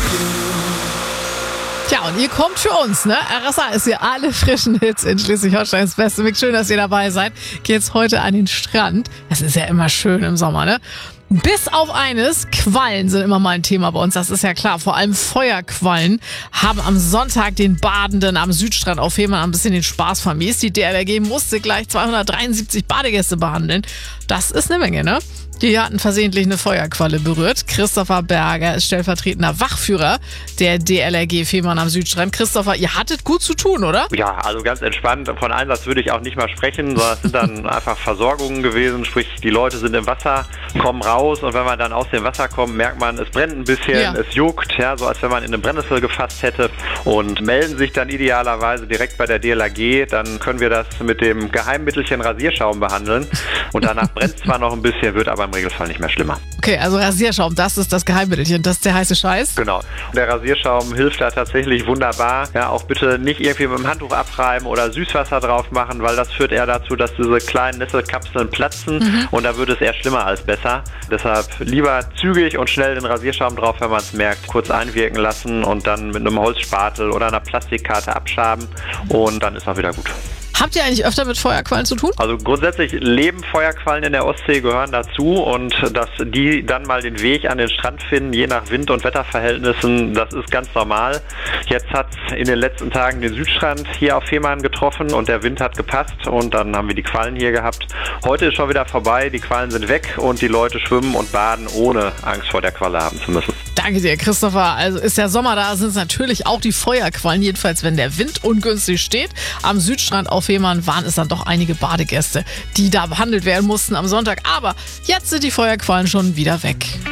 Tja, und ihr kommt für uns, ne? RSA ist hier alle frischen Hits in Schleswig-Holsteins beste Mix. Schön, dass ihr dabei seid. Geht's heute an den Strand. Das ist ja immer schön im Sommer, ne? Bis auf eines, Quallen sind immer mal ein Thema bei uns, das ist ja klar. Vor allem Feuerquallen haben am Sonntag den Badenden am Südstrand auf Fehmarn ein bisschen den Spaß vermiest. Die DLRG musste gleich 273 Badegäste behandeln. Das ist eine Menge, ne? Die hatten versehentlich eine Feuerqualle berührt. Christopher Berger ist stellvertretender Wachführer der DLRG Fehmarn am Südstrand. Christopher, ihr hattet gut zu tun, oder? Ja, also ganz entspannt. Von Einsatz würde ich auch nicht mal sprechen, sondern es sind dann einfach Versorgungen gewesen. Sprich, die Leute sind im Wasser, kommen raus und wenn man dann aus dem Wasser kommt, merkt man, es brennt ein bisschen, es juckt, ja, so als wenn man in eine Brennnessel gefasst hätte und melden sich dann idealerweise direkt bei der DLRG. Dann können wir das mit dem Geheimmittelchen Rasierschaum behandeln und danach brennt es zwar noch ein bisschen, wird aber im Regelfall nicht mehr schlimmer. Okay, also Rasierschaum, das ist das Geheimmittelchen, das ist der heiße Scheiß. Genau. Der Rasierschaum hilft da tatsächlich wunderbar. Ja, auch bitte nicht irgendwie mit dem Handtuch abreiben oder Süßwasser drauf machen, weil das führt eher dazu, dass diese kleinen Nesselkapseln platzen und da wird es eher schlimmer als besser. Deshalb lieber zügig und schnell den Rasierschaum drauf, wenn man es merkt, kurz einwirken lassen und dann mit einem Holzspatel oder einer Plastikkarte abschaben und dann ist auch wieder gut. Habt ihr eigentlich öfter mit Feuerquallen zu tun? Also grundsätzlich leben Feuerquallen in der Ostsee, gehören dazu und dass die dann mal den Weg an den Strand finden, je nach Wind- und Wetterverhältnissen, das ist ganz normal. Jetzt hat es in den letzten Tagen den Südstrand hier auf Fehmarn getroffen und der Wind hat gepasst und dann haben wir die Quallen hier gehabt. Heute ist schon wieder vorbei, die Quallen sind weg und die Leute schwimmen und baden, ohne Angst vor der Qualle haben zu müssen. Danke dir, Christopher. Also ist der Sommer da, sind es natürlich auch die Feuerquallen, jedenfalls wenn der Wind ungünstig steht. Am Südstrand auf Fehmarn waren es dann doch einige Badegäste, die da behandelt werden mussten am Sonntag. Aber jetzt sind die Feuerquallen schon wieder weg.